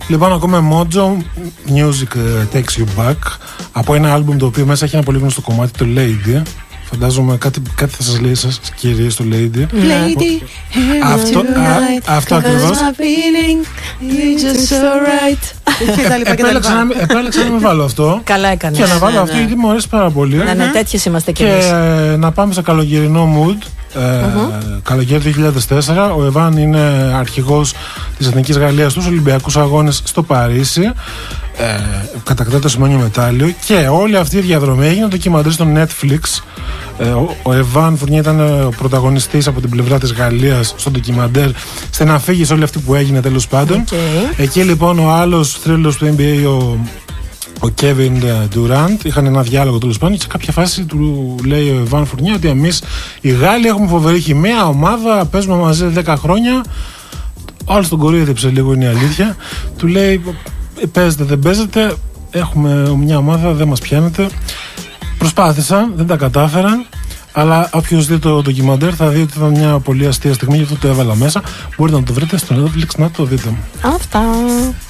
Λοιπόν, ακούμε Mojo Music Takes You Back από ένα άλμπουμ το οποίο μέσα έχει ένα πολύ γνωστό κομμάτι, το Lady. Φαντάζομαι κάτι θα σας λέει εσάς, κυρίες, το Lady. Lady, αυτό ακριβώς. Επέλεξα να με βάλω αυτό. Καλά έκανες. Και να βάλω αυτό γιατί μου αρέσει πάρα πολύ. Ναι, τέτοιες είμαστε κι εμείς. Και να πάμε σε καλοκαιρινό mood. Καλοκαίρι 2004. Ο Εβάν είναι αρχηγός της Εθνικής Γαλλίας στους Ολυμπιακούς Αγώνες στο Παρίσι. Κατακτά το σημαίνιο μετάλλιο. Και όλη αυτή η διαδρομή έγινε ντοκιμαντέρ στο Netflix. Ο Εβάν Φουρνιέ ήταν ο πρωταγωνιστής από την πλευρά της Γαλλίας στο ντοκιμαντέρ, ώστε να φύγει σε όλη αυτή που έγινε τέλος πάντων. Εκεί λοιπόν ο άλλος θρύλος του NBA, ο Kevin Durant, είχαν ένα διάλογο τέλος πάντων και σε κάποια φάση του λέει ο Εβάν Φουρνιέ ότι εμείς οι Γάλλοι έχουμε φοβερή χημεία, ομάδα, παίζουμε μαζί 10 χρόνια. Ο άλλος τον κοροϊδεύσε λίγο, είναι η αλήθεια. Του λέει παίζετε, δεν παίζετε, έχουμε μια ομάδα, δεν μας πιάνετε. Προσπάθησαν, δεν τα κατάφεραν. Αλλά όποιος δει το ντοκιμαντέρ θα δει ότι ήταν μια πολύ αστεία στιγμή, γι' αυτό το έβαλα μέσα. Μπορείτε να το βρείτε στο Netflix να το δείτε. Αυτά.